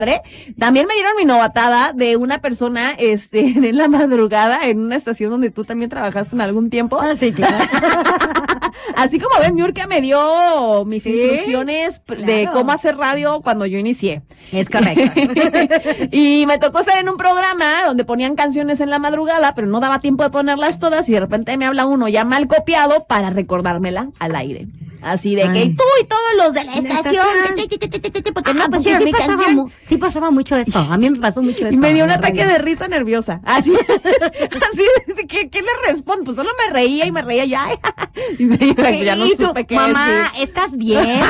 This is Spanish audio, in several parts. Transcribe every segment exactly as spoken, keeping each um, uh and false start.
También me dieron mi novatada de una persona este en la madrugada en una estación donde tú también trabajaste en algún tiempo. Ah, sí, claro. Así como Ben Niurka me dio mis ¿Sí? instrucciones Claro. de cómo hacer radio cuando yo inicié. Es correcto. Y me tocó estar en un programa donde ponían canciones en la madrugada, pero no daba tiempo de ponerlas todas y de repente me habla uno ya mal copiado para recordármela al aire. Así de Ay. que tú y todos los de la estación, porque no Ah, porque pusieron sí mi pasaba, canción. mu- sí pasaba mucho eso. A mí me pasó mucho eso. Y me dio un en la ataque radio. de risa nerviosa. Así, así, de, ¿qué, ¿qué le respondo? Pues solo me reía y me reía ya. Y me iba, ya no Y tú, supe qué mamá, decir. ¿estás bien?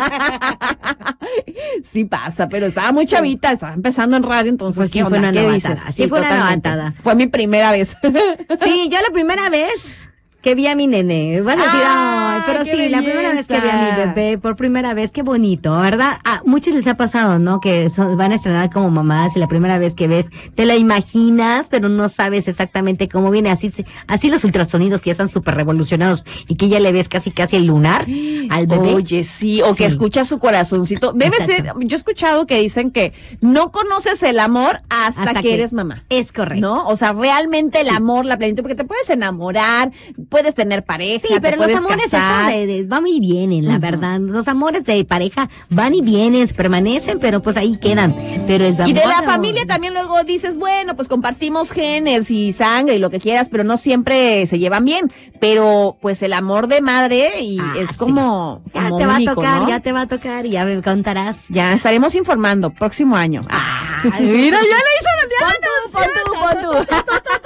Sí pasa, pero estaba muy chavita, estaba empezando en radio, entonces, Pues sí ¿qué fue onda? una ¿Qué novatada, dices? sí fue una totalmente. novatada. Fue mi primera vez. Sí, yo la primera vez que vi a mi nene. Vas a decir, ¡Ah, ay, pero qué sí, la primera vez que vi a mi belleza! bebé, por primera vez, qué bonito, ¿verdad? A muchos les ha pasado, ¿no? Que son- van a estrenar como mamás y la primera vez que ves, te la imaginas, pero no sabes exactamente cómo viene. Así, se- así los ultrasonidos que ya están súper revolucionados y que ya le ves casi casi el lunar al bebé. Oye, sí, o que Sí. escuchas su corazoncito. Debe Exacto. ser, yo he escuchado que dicen que no conoces el amor hasta, Hasta que, que- eres mamá. Es correcto. ¿No? O sea, realmente el amor, la plenitud, porque te puedes enamorar, puedes tener pareja, Sí, te pero los puedes amores casar. eso de, de- van y vienen, la Ujú. verdad. Los amores de pareja van y vienen, permanecen, pero pues ahí quedan. Pero el Y de amor la no. familia también luego dices, bueno, pues compartimos genes y sangre y lo que quieras, pero no siempre se llevan bien. Pero pues el amor de madre y Ah, es sí. como, Ya como te va único, a tocar, ¿no? ya te va a tocar y ya me contarás. Ya estaremos informando próximo año. Ah, mira, ya le hizo la Pon tú, pon tú, pon tú.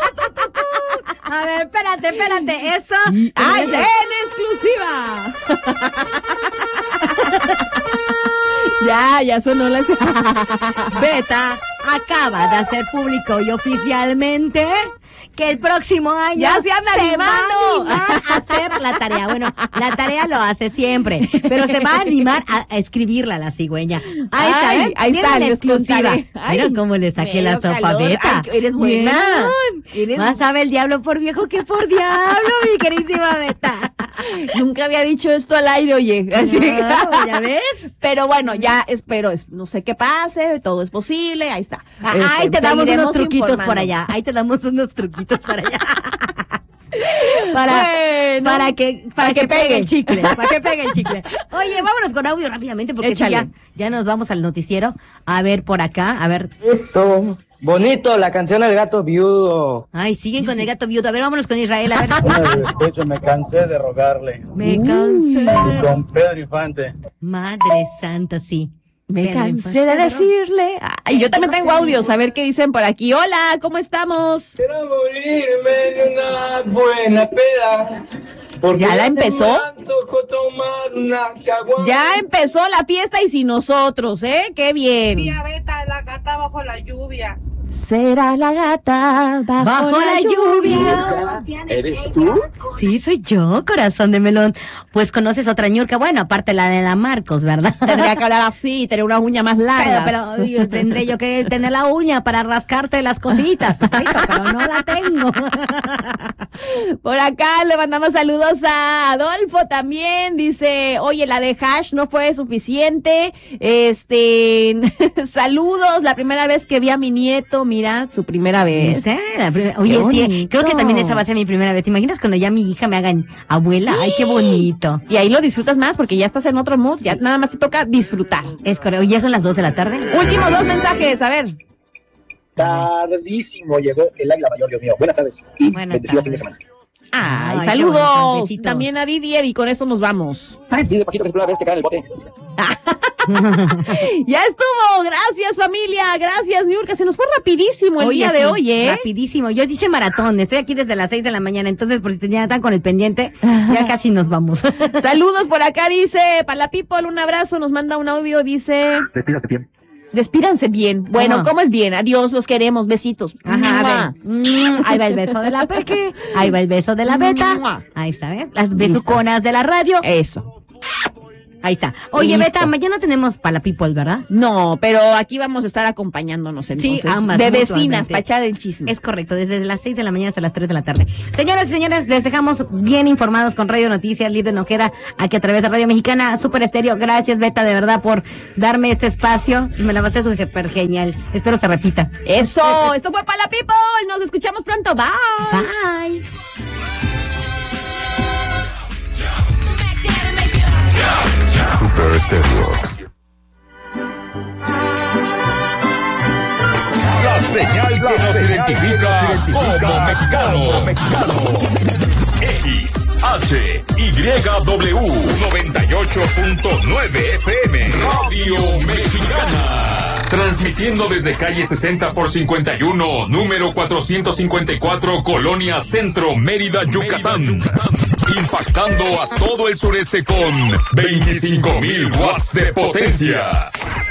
A ver, espérate, espérate, eso. ¡Ay, Eso- en exclusiva! Ya, ya sonó la... Beta acaba de hacer público y oficialmente que el próximo año Ya se anda va animando. a animar a hacer la tarea. Bueno, la tarea lo hace siempre, pero se va a animar a, a escribirla la cigüeña. Ahí está, Ay, ¿eh? ahí Tiene está, la les exclusiva. contaré. Ay, Mira cómo le saqué me la dio sopa, calor. Beta. Ay, eres buena. Bien. Eres- Más sabe el diablo por viejo que por diablo, mi queridísima Beta. Nunca había dicho esto al aire, oye. Así. No, ¿ya ves? Pero bueno, ya espero, es- no sé qué pase, todo es posible, ahí está. Ah, Este, ahí te damos seguiremos unos truquitos informando. por allá. Ahí te damos unos truquitos por allá. Para, Bueno, para que para, para que, que pegue pegue. el chicle, para que pegue el chicle. Oye, vámonos con audio rápidamente porque sí, Échale. ya, ya nos vamos al noticiero. A ver por acá, a ver. Bonito, bonito, la canción del gato viudo. Ay, siguen con el gato viudo. A ver, vámonos con Israel. A ver. De hecho, me cansé de rogarle. Me Y cansé. con Pedro Infante. Madre santa, sí. Me Pedro cansé de Infante, ¿no? decirle. Ay, yo también tengo audios, a ver qué dicen por aquí. Hola, ¿cómo estamos? Quiero morirme de una buena peda. Porque ¿Ya la hace empezó? me antojo tomar una caguama. Ya empezó la fiesta y sin nosotros, ¿eh? ¡Qué bien! Tía Beta, la gata bajo la lluvia. Será la gata bajo, Bajo la lluvia. ¿Eres tú? Sí, soy yo, corazón de melón. Pues conoces otra ñurca, bueno, aparte la de la Marcos, ¿verdad? Tendría que hablar así, tener una uña más Pero, larga. pero yo tendré yo que tener la uña para rascarte las cositas, papito, pero no la tengo. Por acá le mandamos saludos a Adolfo también. Dice, oye, la de Hash no fue suficiente. Este, saludos, la primera vez que vi a mi nieto, mira, su primera vez. ¿Viste? La prim- Oye, Qué sí, bonito. creo que también esa va a ser mi primera vez. ¿Te imaginas cuando ya mi hija me haga abuela? Ay, qué bonito. Y ahí lo disfrutas más porque ya estás en otro mood, ya nada más te toca disfrutar. Es correcto. Ya son las dos de la tarde. Últimos dos mensajes, a ver. Tardísimo llegó el águila mayor, Dios mío. Buenas tardes y Buenas bendecido fin de tardes. semana. Ay, Ay, qué saludos. bonito, besitos. También a Didier y con eso nos vamos. Dile, Paquito, que es la primera vez que cae en el bote. Ya estuvo, gracias familia, gracias Niurka, se nos fue rapidísimo el Oye, día de sí, hoy, ¿eh? Rapidísimo. Yo hice maratón. Estoy aquí desde las seis de la mañana. Entonces, por si tenían tan con el pendiente, ya casi nos vamos. Saludos por acá, dice, para la people, un abrazo, nos manda un audio, dice, Despídase bien. despídanse bien. Bueno, Ajá. ¿cómo es bien? Adiós, los queremos, besitos. Ajá, a ver. Mm, ahí va el beso de la Peque. Ahí va el beso de la Beta. Mua. Ahí está, ¿ves? Las besuconas de la radio. Eso. Ahí está. Oye, Listo. Beta, mañana tenemos para la people, ¿verdad? No, pero aquí vamos a estar acompañándonos entonces. Sí, ambas, de vecinas, mutuamente. para echar el chisme. Es correcto, desde las seis de la mañana hasta las tres de la tarde. Señoras y señores, les dejamos bien informados con Radio Noticias, Libre No Queda, aquí a través de Radio Mexicana, Super Estéreo. Gracias, Beta, de verdad, por darme este espacio. Me la pasé súper genial. Espero se repita. Eso, esto fue para la people. Nos escuchamos pronto. Bye. Bye. Super Estéreo. La señal que nos identifica como mexicanos. X, H, Y, W, noventa y ocho punto nueve F M. Radio Mexicana. Transmitiendo desde calle sesenta por cincuenta y uno, número cuatrocientos cincuenta y cuatro, Colonia Centro, Mérida, Yucatán. Impactando a todo el sureste con veinticinco mil watts de potencia.